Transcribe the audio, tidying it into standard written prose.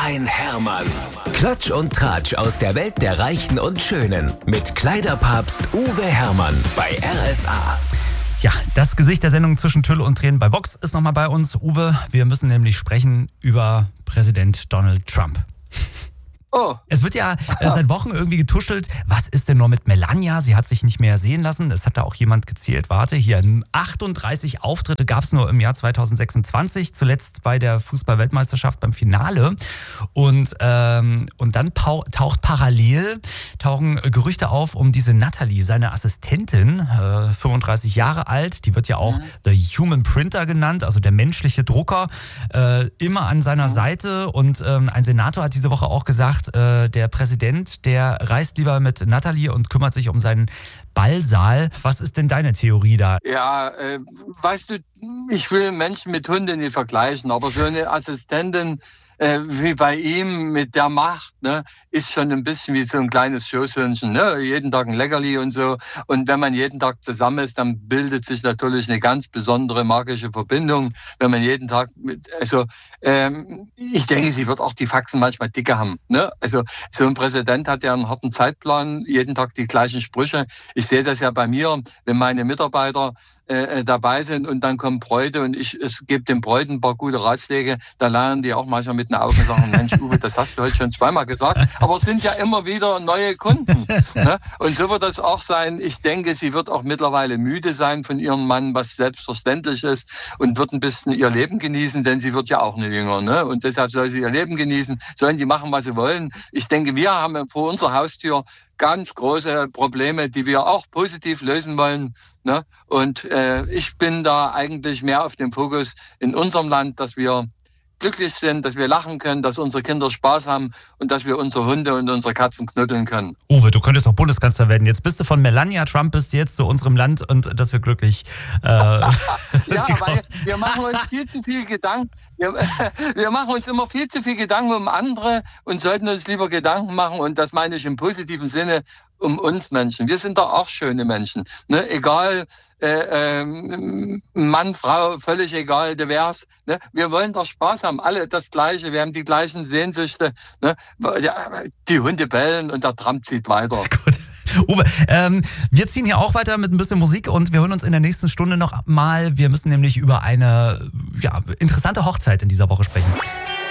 ein Hermann. Klatsch und Tratsch aus der Welt der Reichen und Schönen. Mit Kleiderpapst Uwe Hermann bei RSA. Ja, das Gesicht der Sendung zwischen Tüll und Tränen bei Vox ist nochmal bei uns. Uwe, wir müssen nämlich sprechen über Präsident Donald Trump. Oh. Es wird ja seit Wochen irgendwie getuschelt. Was ist denn nur mit Melania? Sie hat sich nicht mehr sehen lassen. Es hat da auch jemand gezählt. Warte, hier 38 Auftritte gab es nur im Jahr 2026. Zuletzt bei der Fußball-Weltmeisterschaft beim Finale. Und dann tauchen Gerüchte auf um diese Natalie, seine Assistentin, 35 Jahre alt. Die wird ja auch The Human Printer genannt, also der menschliche Drucker, immer an seiner Seite. Und ein Senator hat diese Woche auch gesagt, der Präsident, der reist lieber mit Natalie und kümmert sich um seinen Ballsaal. Was ist denn deine Theorie da? Ja, weißt du, ich will Menschen mit Hunden nicht vergleichen, aber so eine Assistentin wie bei ihm mit der Macht, ne, ist schon ein bisschen wie so ein kleines Schoßhündchen, ne, jeden Tag ein Leckerli und so. Und wenn man jeden Tag zusammen ist, dann bildet sich natürlich eine ganz besondere magische Verbindung, wenn man jeden Tag ich denke, sie wird auch die Faxen manchmal dicker haben, ne. Also so ein Präsident hat ja einen harten Zeitplan, jeden Tag die gleichen Sprüche. Ich sehe das ja bei mir, wenn meine Mitarbeiter dabei sind und dann kommen Bräute und es gebe den Bräuten ein paar gute Ratschläge, da lernen die auch manchmal mit den Augen und sagen, Mensch Uwe, das hast du heute schon zweimal gesagt, aber es sind ja immer wieder neue Kunden. Ne? Und so wird das auch sein. Ich denke, sie wird auch mittlerweile müde sein von ihrem Mann, was selbstverständlich ist, und wird ein bisschen ihr Leben genießen, denn sie wird ja auch nicht jünger. Ne? Und deshalb soll sie ihr Leben genießen, sollen die machen, was sie wollen. Ich denke, wir haben vor unserer Haustür ganz große Probleme, die wir auch positiv lösen wollen. Ne? Und ich bin da eigentlich mehr auf dem Fokus in unserem Land, dass wir glücklich sind, dass wir lachen können, dass unsere Kinder Spaß haben und dass wir unsere Hunde und unsere Katzen knuddeln können. Uwe, du könntest auch Bundeskanzler werden. Jetzt bist du von Melania Trump bis jetzt zu unserem Land und dass wir glücklich ja, weil wir machen uns viel zu viel Gedanken. Wir machen uns immer viel zu viel Gedanken um andere und sollten uns lieber Gedanken machen, und das meine ich im positiven Sinne, um uns Menschen. Wir sind doch auch schöne Menschen. Ne? Egal, Mann, Frau, völlig egal, divers. Ne? Wir wollen doch Spaß haben, alle das Gleiche. Wir haben die gleichen Sehnsüchte. Ne? Ja, die Hunde bellen und der Tram zieht weiter. Gut. Uwe, wir ziehen hier auch weiter mit ein bisschen Musik und wir hören uns in der nächsten Stunde noch mal. Wir müssen nämlich über eine interessante Hochzeit in dieser Woche sprechen.